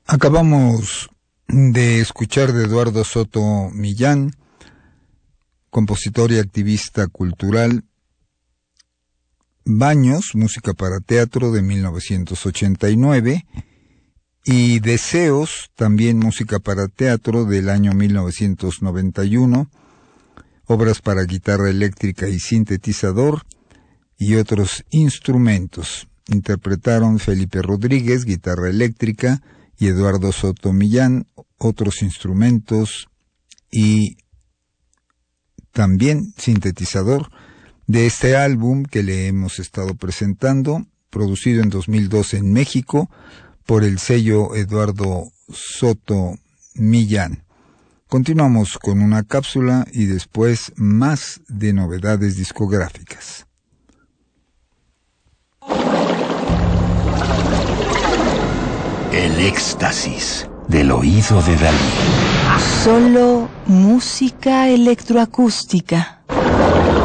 Acabamos de escuchar de Eduardo Soto Millán, compositor y activista cultural, Baños, música para teatro de 1989, y Deseos, también música para teatro del año 1991, obras para guitarra eléctrica y sintetizador y otros instrumentos. Interpretaron Felipe Rodríguez, guitarra eléctrica, y Eduardo Soto Millán, otros instrumentos y también sintetizador, de este álbum que le hemos estado presentando, producido en 2012 en México por el sello Eduardo Soto Millán. Continuamos con una cápsula y después más de novedades discográficas. El éxtasis del oído de Dalí. Solo música electroacústica.